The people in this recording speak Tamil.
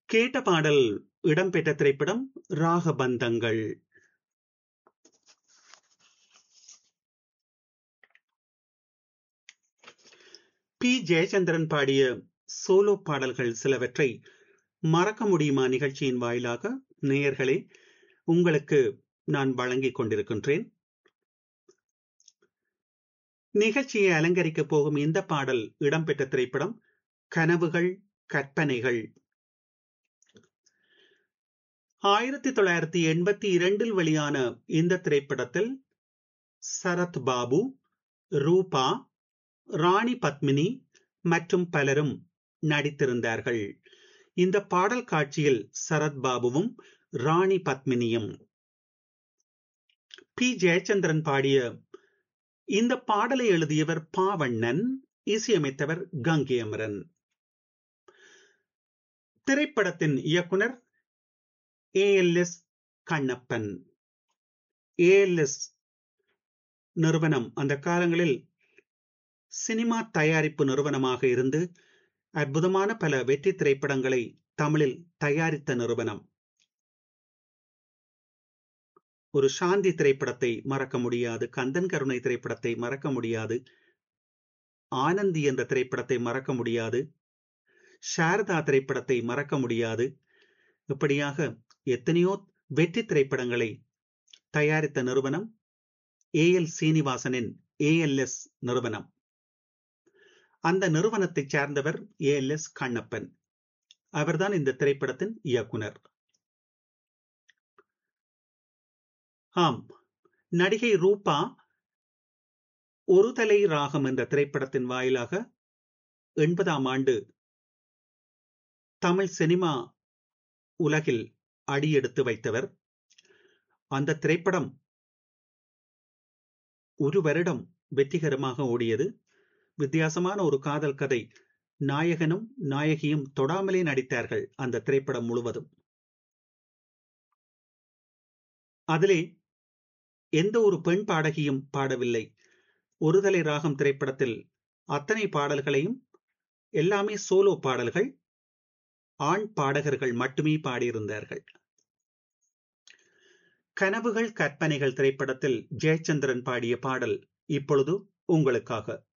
கேட்ட பாடல் இடம்பெற்ற திரைப்படம் ராகபந்தங்கள். பி ஜெயச்சந்திரன் பாடிய சோலோ பாடல்கள் சிலவற்றை மறக்க முடியுமா நிகழ்ச்சியின் வாயிலாக நேயர்களே உங்களுக்கு நான் வழங்கிக் கொண்டிருக்கின்றேன். நிகழ்ச்சியை அலங்கரிக்கப் போகும் இந்த பாடல் இடம்பெற்ற திரைப்படம் கனவுகள் கற்பனைகள். 1982 வெளியான இந்த திரைப்படத்தில் சரத் பாபு, ரூபா, ராணி பத்மினி மற்றும் பலரும் நடித்திருந்தார்கள். இந்த பாடல் காட்சியில் சரத் பாபுவும் ராணி பத்மினியும். பி ஜெயச்சந்திரன் பாடிய இந்த பாடலை எழுதியவர் பாவண்ணன், இசையமைத்தவர் கங்கை அமரன். திரைப்படத்தின் இயக்குனர் ALS கண்ணப்பன். ALS நிறுவனம் அந்த காலங்களில் சினிமா தயாரிப்பு நிறுவனமாக இருந்து அற்புதமான பல வெற்றி திரைப்படங்களை தமிழில் தயாரித்த நிறுவனம். ஒரு சாந்தி திரைப்படத்தை மறக்க முடியாது, கந்தன் கருணை திரைப்படத்தை மறக்க முடியாது, ஆனந்தி என்ற திரைப்படத்தை மறக்க முடியாது, சாரதா திரைப்படத்தை மறக்க முடியாது. இப்படியாக எத்தனையோ வெற்றி திரைப்படங்களை தயாரித்த நிறுவனம் AL சீனிவாசனின் ALS நிறுவனம். அந்த நிறுவனத்தை சார்ந்தவர் ALS கண்ணப்பன். அவர்தான் இந்த திரைப்படத்தின் இயக்குனர். ஆம், நடிகை ரூபா ஒரு தலை ராகம் என்ற திரைப்படத்தின் வாயிலாக 80ஆம் ஆண்டு தமிழ் சினிமா உலகில் அடியெடுத்து வைத்தவர். அந்த திரைப்படம் ஒரு வருடம் வெற்றிகரமாக ஓடியது. வித்தியாசமான ஒரு காதல் கதை. நாயகனும் நாயகியும் தொடாமலே நடித்தார்கள் அந்த திரைப்படம் முழுவதும். அதிலே எந்த ஒரு பெண் பாடகியும் பாடவில்லை. ஒருதலை ராகம் திரைப்படத்தில் அத்தனை பாடல்களையும் எல்லாமே சோலோ பாடல்கள், ஆண் பாடகர்கள் மட்டுமே பாடியிருந்தார்கள். கனவுகள் கற்பனைகள் திரைப்படத்தில் ஜெயச்சந்திரன் பாடிய பாடல் இப்பொழுது உங்களுக்காக.